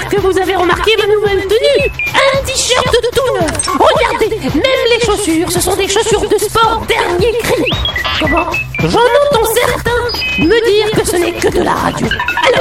que vous avez remarqué ma nouvelle tenue. Un t-shirt tout neuf. Regardez, même les chaussures, ce sont des chaussures de sport dernier cri. Comment? J'en entends certains me dire que ce n'est que de la radio. Alors